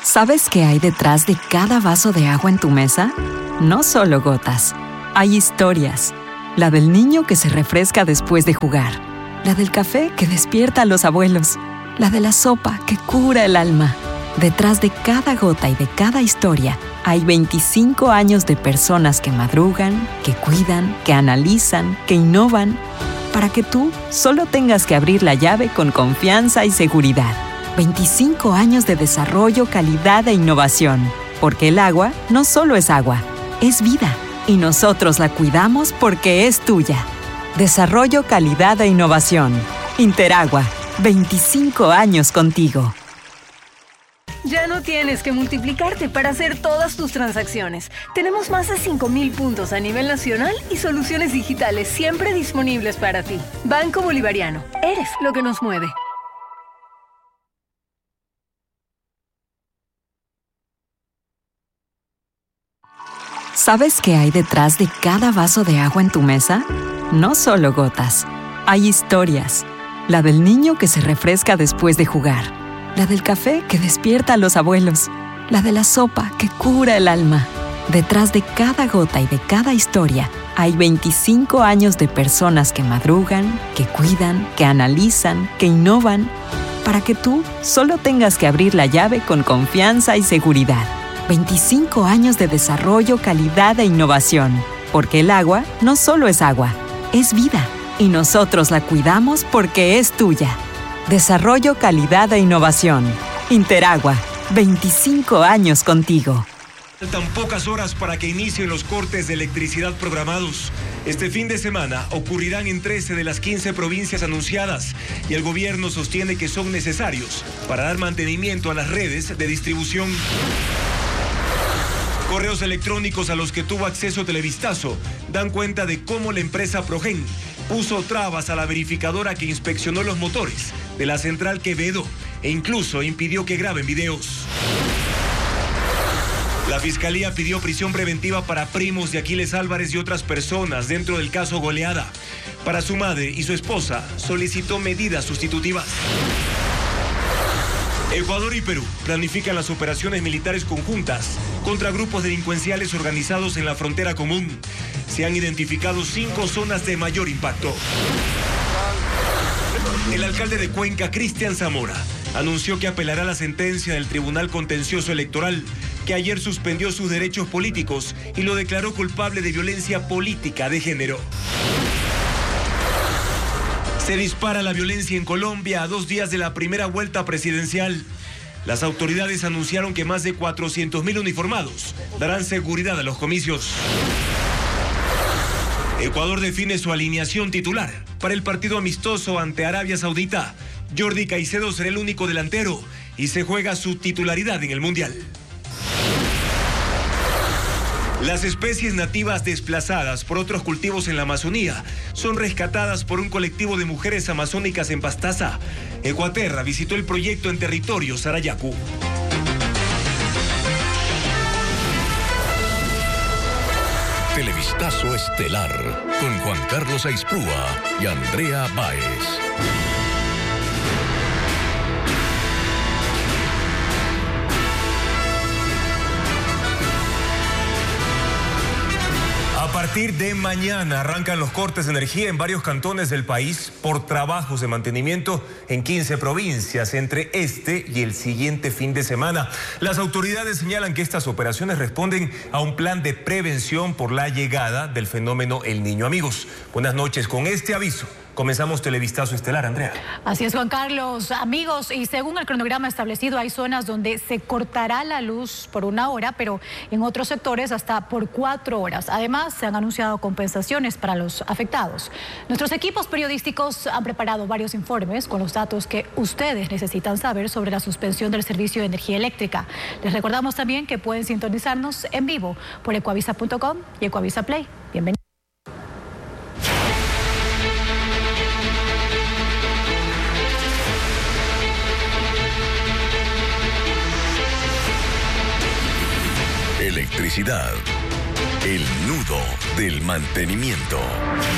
¿Sabes qué hay detrás de cada vaso de agua en tu mesa? No solo gotas. Hay historias. La del niño que se refresca después de jugar. La del café que despierta a los abuelos. La de la sopa que cura el alma. Detrás de cada gota y de cada historia hay 25 años de personas que madrugan, que cuidan, que analizan, que innovan, para que tú solo tengas que abrir la llave con confianza y seguridad. 25 años de desarrollo, calidad e innovación. Porque el agua no solo es agua, es vida. Y nosotros la cuidamos porque es tuya. Desarrollo, calidad e innovación. Interagua. 25 años contigo. Ya no tienes que multiplicarte para hacer todas tus transacciones. Tenemos más de 5,000 puntos a nivel nacional y soluciones digitales siempre disponibles para ti. Banco Bolivariano. Eres lo que nos mueve. ¿Sabes qué hay detrás de cada vaso de agua en tu mesa? No solo gotas. Hay historias. La del niño que se refresca después de jugar. La del café que despierta a los abuelos. La de la sopa que cura el alma. Detrás de cada gota y de cada historia hay 25 años de personas que madrugan, que cuidan, que analizan, que innovan, para que tú solo tengas que abrir la llave con confianza y seguridad. 25 años de desarrollo, calidad e innovación. Porque el agua no solo es agua, es vida. Y nosotros la cuidamos porque es tuya. Desarrollo, calidad e innovación. Interagua. 25 años contigo. Faltan pocas horas para que inicien los cortes de electricidad programados. Este fin de semana ocurrirán en 13 de las 15 provincias anunciadas y el gobierno sostiene que son necesarios para dar mantenimiento a las redes de distribución. Correos electrónicos a los que tuvo acceso Televistazo dan cuenta de cómo la empresa Progen puso trabas a la verificadora que inspeccionó los motores de la central Quevedo e incluso impidió que graben videos. La Fiscalía pidió prisión preventiva para primos de Aquiles Álvarez y otras personas dentro del caso Goleada. Para su madre y su esposa solicitó medidas sustitutivas. Ecuador y Perú planifican las operaciones militares conjuntas contra grupos delincuenciales organizados en la frontera común. Se han identificado 5 zonas de mayor impacto. El alcalde de Cuenca, Cristian Zamora, anunció que apelará a la sentencia del Tribunal Contencioso Electoral, que ayer suspendió sus derechos políticos y lo declaró culpable de violencia política de género. Se dispara la violencia en Colombia a 2 días de la primera vuelta presidencial. Las autoridades anunciaron que más de 400,000 uniformados darán seguridad a los comicios. Ecuador define su alineación titular para el partido amistoso ante Arabia Saudita. Jordi Caicedo será el único delantero y se juega su titularidad en el Mundial. Las especies nativas desplazadas por otros cultivos en la Amazonía son rescatadas por un colectivo de mujeres amazónicas en Pastaza. Ecuaterra visitó el proyecto en territorio Sarayacu. Televistazo estelar con Juan Carlos Aizprúa y Andrea Báez. A partir de mañana arrancan los cortes de energía en varios cantones del país por trabajos de mantenimiento en 15 provincias entre este y el siguiente fin de semana. Las autoridades señalan que estas operaciones responden a un plan de prevención por la llegada del fenómeno El Niño. Amigos, buenas noches. Con este aviso comenzamos Televistazo estelar, Andrea. Así es, Juan Carlos. Amigos, y según el cronograma establecido, hay zonas donde se cortará la luz por 1 hora, pero en otros sectores hasta por 4 horas. Además, se han anunciado compensaciones para los afectados. Nuestros equipos periodísticos han preparado varios informes con los datos que ustedes necesitan saber sobre la suspensión del servicio de energía eléctrica. Les recordamos también que pueden sintonizarnos en vivo por ecuavisa.com y Ecuavisa Play. Bienvenidos. Electricidad, el nudo del mantenimiento.